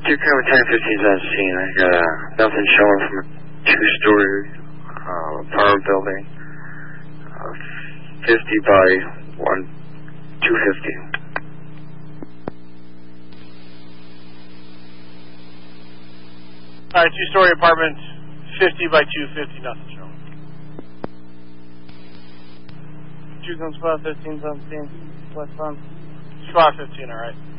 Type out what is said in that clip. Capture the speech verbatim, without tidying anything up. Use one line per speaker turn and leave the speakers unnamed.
Two Cobra ten fifteen is on scene. I got uh, nothing showing from a two-story uh, apartment building. Uh, fifty by one, two fifty.
Alright, two-story apartment, fifty by two fifty, nothing showing.
Two Cobra Squad fifteen's on scene, westbound.
Squad fifteen, alright.